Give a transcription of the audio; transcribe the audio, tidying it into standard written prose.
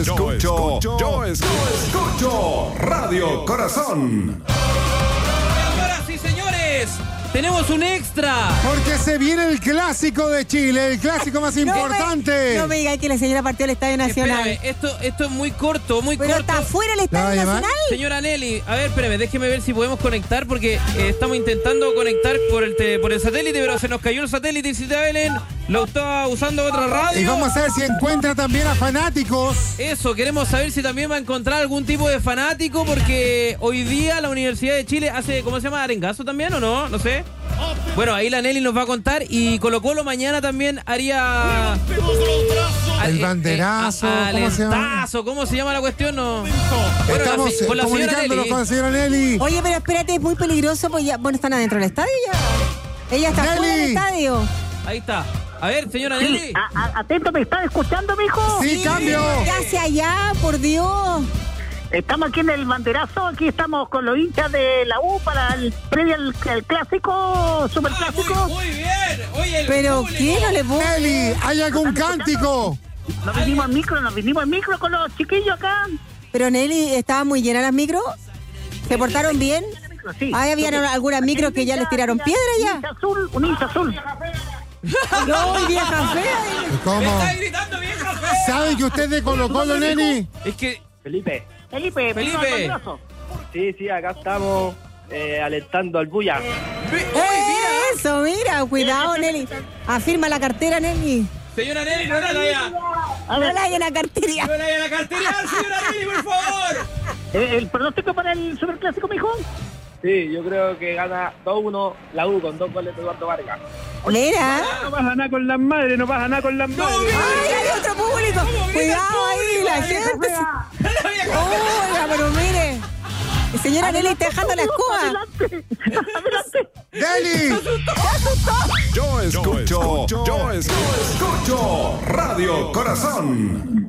escucho Radio Corazón. Señoras y señores, tenemos un extra. Porque se viene el clásico de Chile, el clásico más importante. No me digas que la señora partió al Estadio Nacional. Espérame, esto es muy corto, Pero está afuera el Estadio Nacional. Señora Nelly, a ver, espérame, déjeme ver si podemos conectar porque estamos intentando conectar por el satélite, pero se nos cayó el satélite y si te Belén lo estaba usando otra radio. Y vamos a ver si encuentra también a fanáticos. Eso, queremos saber si también va a encontrar algún tipo de fanático porque hoy día la Universidad de Chile hace, ¿cómo se llama? ¿Arengazo también o no? No sé. Bueno, ahí la Nelly nos va a contar y Colo-Colo mañana también haría... El banderazo, ¿cómo se llama? ¿Cómo se llama la cuestión? No. Bueno, estamos con la comunicándonos con la señora Nelly. Oye, pero espérate, es muy peligroso, pues ya, bueno, están adentro del estadio ya. Ella está fuera del estadio. Ahí está. A ver, señora Nelly. Atento, ¿me estás escuchando, mijo? Sí, cambio. ¿Qué hace allá, por Dios? Estamos aquí en el banderazo, aquí estamos con los hinchas de la U para el previo al clásico, superclásico. Muy bien. Oye, ¿Pero qué? No le puedo... Nelly, ¿hay algún cántico? Nos vinimos al micro con los chiquillos acá. Pero Nelly, ¿estaban muy llenas las micros? ¿Se portaron bien? Sí. Ahí habían algunas micros que ya les tiraron piedra ya. Un hincha azul. No, vieja fea. ¿Cómo? Me está gritando vieja fea. ¿Saben que usted es de Colo-Colo, Nelly? Es que... Felipe. Sí, acá estamos alentando al Bulla. Eso, mira, cuidado, Nelly. Afirma la cartera, Nelly. Señora Nelly, no la vaya. No la hay en la cartera. No la vaya a la cartera, señora Nelly, por favor. ¿El pronóstico para el superclásico, mijo? Sí, yo creo que gana 2-1 la U con 2 goles de Eduardo Vargas. Mira. No pasa nada con las madres, ¡Ay, hay otro público! Cuidado ahí, la gente. Oiga, pero mire. Señora Nelly está dejando la escoba. Adelante. ¡Nelly! Yo escucho Radio Corazón.